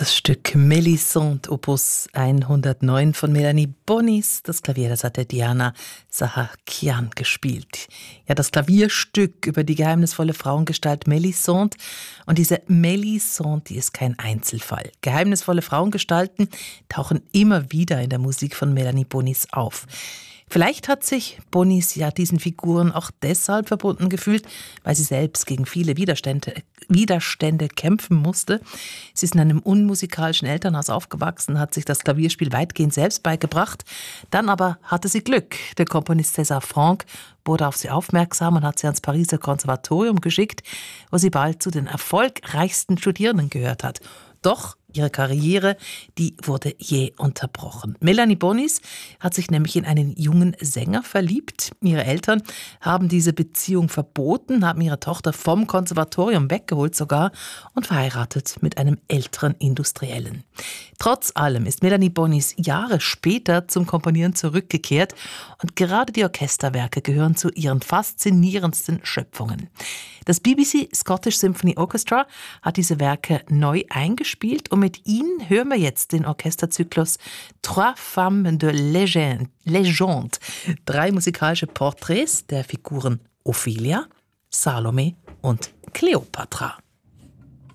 Das Stück Mélisande, Opus 109 von Melanie Bonis. Das Klavier, das hat der Diana Sahakian gespielt. Ja, das Klavierstück über die geheimnisvolle Frauengestalt Mélisande. Und diese Mélisande, die ist kein Einzelfall. Geheimnisvolle Frauengestalten tauchen immer wieder in der Musik von Melanie Bonis auf. Vielleicht hat sich Bonis ja diesen Figuren auch deshalb verbunden gefühlt, weil sie selbst gegen viele Widerstände kämpfen musste. Sie ist in einem unmusikalischen Elternhaus aufgewachsen, hat sich das Klavierspiel weitgehend selbst beigebracht. Dann aber hatte sie Glück. Der Komponist César Franck wurde auf sie aufmerksam und hat sie ans Pariser Konservatorium geschickt, wo sie bald zu den erfolgreichsten Studierenden gehört hat. Doch ihre Karriere, die wurde jäh unterbrochen. Melanie Bonis hat sich nämlich in einen jungen Sänger verliebt. Ihre Eltern haben diese Beziehung verboten, haben ihre Tochter vom Konservatorium weggeholt sogar und verheiratet mit einem älteren Industriellen. Trotz allem ist Melanie Bonis Jahre später zum Komponieren zurückgekehrt und gerade die Orchesterwerke gehören zu ihren faszinierendsten Schöpfungen. Das BBC Scottish Symphony Orchestra hat diese Werke neu eingespielt und mit ihnen hören wir jetzt den Orchesterzyklus Trois Femmes de Légende. 3 musikalische Porträts der Figuren Ophelia, Salome und Kleopatra.